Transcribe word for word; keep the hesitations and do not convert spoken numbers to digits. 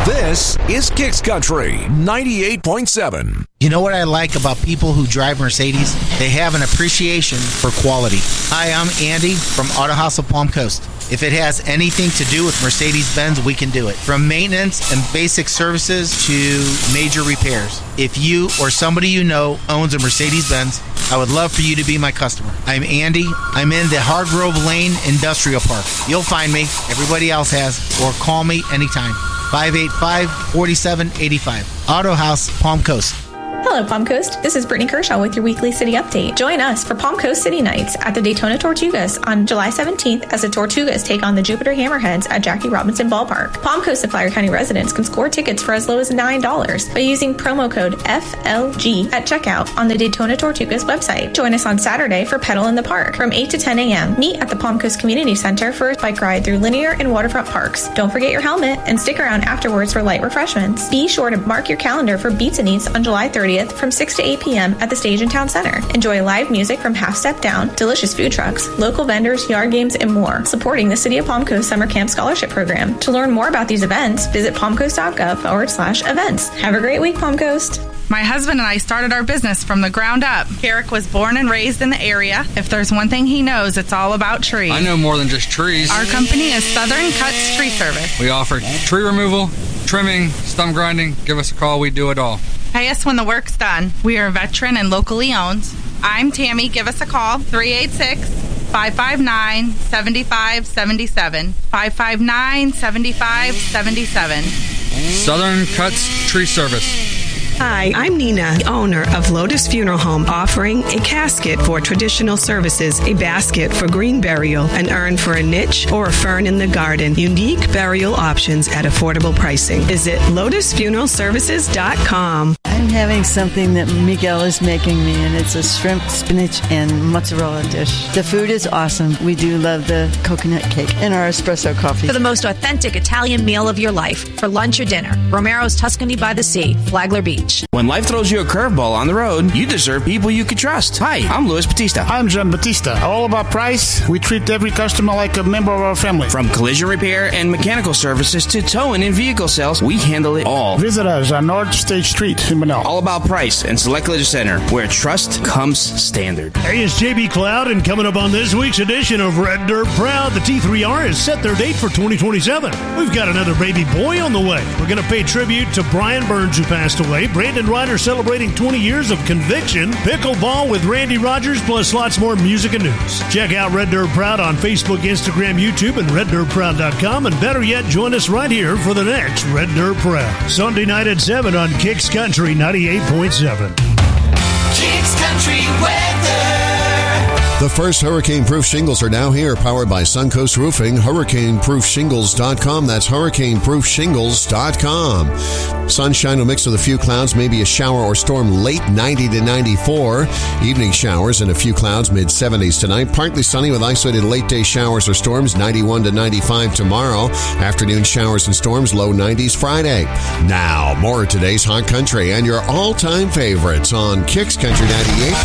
This is Kicks Country ninety-eight point seven. You know what I like about people who drive Mercedes? They have an appreciation for quality. Hi, I'm Andy from Auto House of Palm Coast. If it has anything to do with Mercedes-Benz, we can do it. From maintenance and basic services to major repairs. If you or somebody you know owns a Mercedes-Benz, I would love for you to be my customer. I'm Andy. I'm in the Hargrove Lane Industrial Park. You'll find me. Everybody else has. Or call me anytime. five eight five, four seven eight five. Auto House, Palm Coast. Hello, Palm Coast. This is Brittany Kershaw with your weekly city update. Join us for Palm Coast City Nights at the Daytona Tortugas on July seventeenth as the Tortugas take on the Jupiter Hammerheads at Jackie Robinson Ballpark. Palm Coast and Flagler County residents can score tickets for as low as nine dollars by using promo code F L G at checkout on the Daytona Tortugas website. Join us on Saturday for Pedal in the Park from eight to ten a.m. Meet at the Palm Coast Community Center for a bike ride through linear and waterfront parks. Don't forget your helmet and stick around afterwards for light refreshments. Be sure to mark your calendar for Beats and Eats on July thirtieth from six to eight p.m. at the Stage in Town Center. Enjoy live music from Half Step Down, delicious food trucks, local vendors, yard games, and more, supporting the City of Palm Coast Summer Camp Scholarship Program. To learn more about these events, visit palmcoast.gov forward slash events. Have a great week, Palm Coast. My husband and I started our business from the ground up. Carrick was born and raised in the area. If there's one thing he knows, it's all about trees. I know more than just trees. Our company is Southern Cuts Tree Service. We offer tree removal, trimming, stump grinding. Give us a call. We do it all. Pay us when the work's done. We are veteran and locally owned. I'm Tammy. Give us a call. three eight six, five five nine, seven five seven seven. five five nine, seven five seven seven. Southern Cuts Tree Service. Hi, I'm Nina, owner of Lotus Funeral Home, offering a casket for traditional services, a basket for green burial, an urn for a niche, or a fern in the garden. Unique burial options at affordable pricing. Visit lotus funeral services dot com. I'm having something that Miguel is making me, and it's a shrimp, spinach, and mozzarella dish. The food is awesome. We do love the coconut cake and our espresso coffee. For the most authentic Italian meal of your life, for lunch or dinner, Romero's Tuscany by the Sea, Flagler Beach. When life throws you a curveball on the road, you deserve people you can trust. Hi, I'm Luis Batista. I'm John Batista. All about price. We treat every customer like a member of our family. From collision repair and mechanical services to towing and vehicle sales, we handle it all. Visit us on North State Street in Manila. All about price and Select Collision Center, where trust comes standard. Hey, it's J B Cloud, and coming up on this week's edition of Red Dirt Proud, the T three R has set their date for twenty twenty-seven. We've got another baby boy on the way. We're going to pay tribute to Brian Burns, who passed away. Brandon Ryder celebrating twenty years of conviction. Pickleball with Randy Rogers, plus lots more music and news. Check out Red Dirt Proud on Facebook, Instagram, YouTube, and red dirt proud dot com. And better yet, join us right here for the next Red Dirt Proud. Sunday night at seven on Kicks Country ninety-eight point seven. Kicks Country weather. The first hurricane-proof shingles are now here, powered by Suncoast Roofing. hurricane proof shingles dot com. That's hurricane proof shingles dot com. Sunshine will mix with a few clouds, maybe a shower or storm late, ninety to ninety-four. Evening showers and a few clouds, mid-seventies tonight. Partly sunny with isolated late-day showers or storms, ninety-one to ninety-five tomorrow. Afternoon showers and storms, low nineties Friday. Now, more of today's Hot Country and your all-time favorites on Kicks Country ninety-eight